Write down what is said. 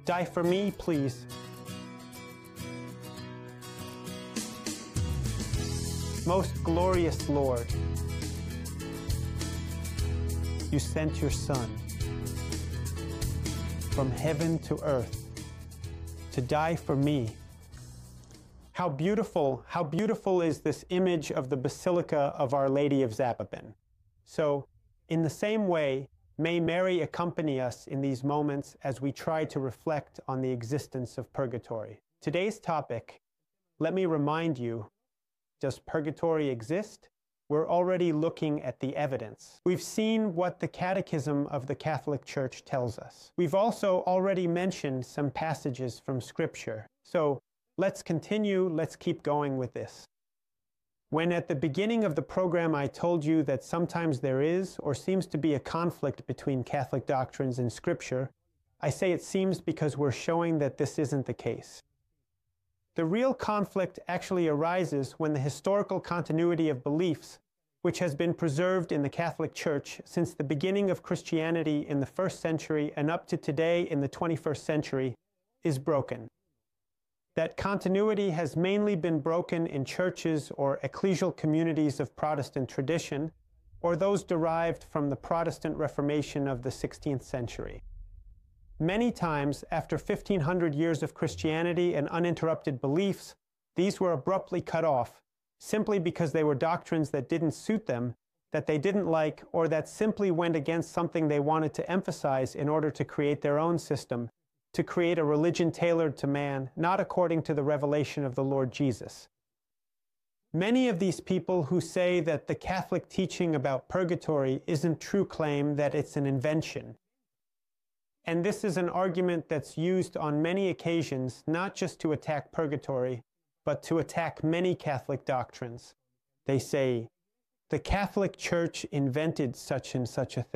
Die for me, please. Most glorious Lord, you sent your Son from heaven to earth to die for me. How beautiful is this image of the Basilica of Our Lady of Zapopan. So, in the same way, may Mary accompany us in these moments as we try to reflect on the existence of purgatory. Today's topic, let me remind you, does purgatory exist? We're already looking at the evidence. We've seen what the Catechism of the Catholic Church tells us. We've also already mentioned some passages from Scripture. So let's continue, let's keep going with this. When at the beginning of the program I told you that sometimes there is or seems to be a conflict between Catholic doctrines and Scripture, I say it seems because we're showing that this isn't the case. The real conflict actually arises when the historical continuity of beliefs, which has been preserved in the Catholic Church since the beginning of Christianity in the 1st century and up to today in the 21st century, is broken. That continuity has mainly been broken in churches or ecclesial communities of Protestant tradition, or those derived from the Protestant Reformation of the 16th century. Many times, after 1,500 years of Christianity and uninterrupted beliefs, these were abruptly cut off, simply because they were doctrines that didn't suit them, that they didn't like, or that simply went against something they wanted to emphasize in order to create their own system, to create a religion tailored to man, not according to the revelation of the Lord Jesus. Many of these people who say that the Catholic teaching about purgatory isn't true claim that it's an invention. And this is an argument that's used on many occasions, not just to attack purgatory, but to attack many Catholic doctrines. They say, the Catholic Church invented such and such a thing.